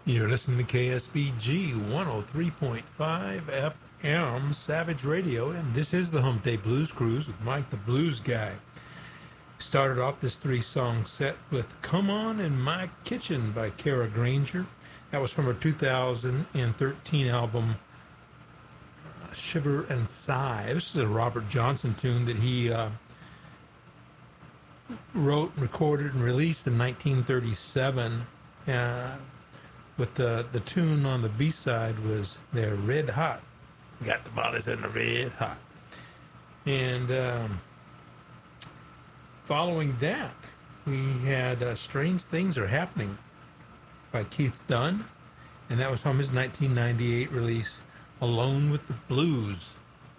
You're listening to KSBG 103.5 FM Savage Radio, and this is the Hump Day Blues Cruise with Mike the Blues Guy. Started off this three-song set with Come On in My Kitchen by Kara Granger. That was from her 2013 album Shiver and Sigh. This is a Robert Johnson tune that he wrote, recorded, and released in 1937. With the tune on the B-side was They're Red Hot. Got the bodies in the red hot. And following that, we had Strange Things Are Happening by Keith Dunn. And that was from his 1998 release, Alone with the Blues.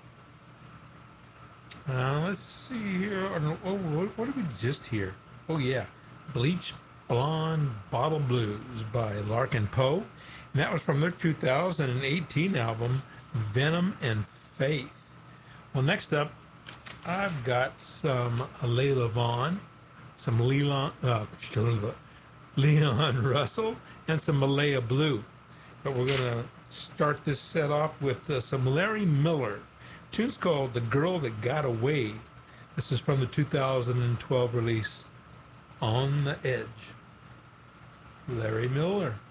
Let's see here. Oh, what did we just hear? Oh, yeah. Bleach Blonde Bottle Blues by Larkin Poe. And that was from their 2018 album, Venom and Faith. Well, next up, I've got some Layla Vaughn, some Leon Russell, and some Malaya Blue. But we're going to start this set off with some Larry Miller. The tune's called The Girl That Got Away. This is from the 2012 release, On the Edge. Larry Miller.